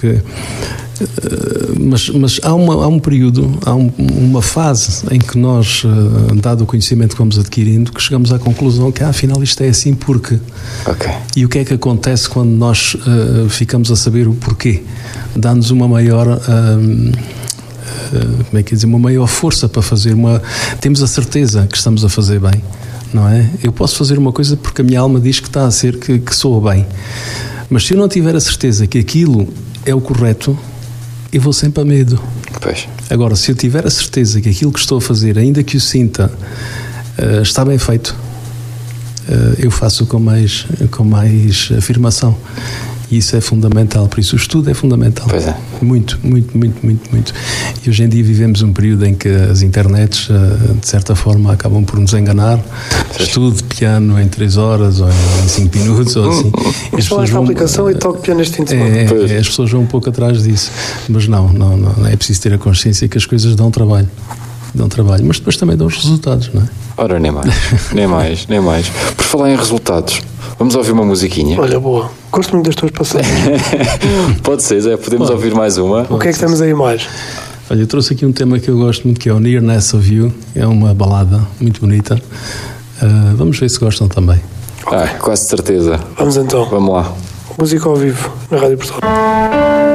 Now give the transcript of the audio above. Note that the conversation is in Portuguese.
porque mas há um período, uma fase em que nós, dado o conhecimento que vamos adquirindo, que chegamos à conclusão que afinal isto é assim porque. E o que é que acontece quando nós ficamos a saber o porquê? Dá-nos uma maior uma maior força para fazer temos a certeza que estamos a fazer bem, não é? Eu posso fazer uma coisa porque a minha alma diz que está a ser, que soa bem, mas se eu não tiver a certeza que aquilo é o correto, eu vou sempre a medo. Pois. Agora, se eu tiver a certeza que aquilo que estou a fazer, ainda que o sinta, está bem feito, eu faço com mais afirmação. E isso é fundamental, por isso o estudo é fundamental. Pois é. Muito. E hoje em dia vivemos um período em que as internets, de certa forma, acabam por nos enganar. Estudo de piano em 3 horas ou em 5 minutos ou assim. As pessoas vão a aplicação e toco piano neste fim de semana. As pessoas vão um pouco atrás disso. Mas não, é preciso ter a consciência que as coisas dão trabalho, mas depois também dão os resultados, não é? Ora, nem mais. Por falar em resultados, vamos ouvir uma musiquinha? Olha, boa. Gosto muito das tuas passagens. Pode ser, Zé. Podemos ouvir mais uma? O que é que temos aí mais? Olha, eu trouxe aqui um tema que eu gosto muito, que é o Nearness of You. É uma balada muito bonita. Vamos ver se gostam também. Quase certeza. Vamos então. Vamos lá. Música ao vivo, na Rádio Portugal.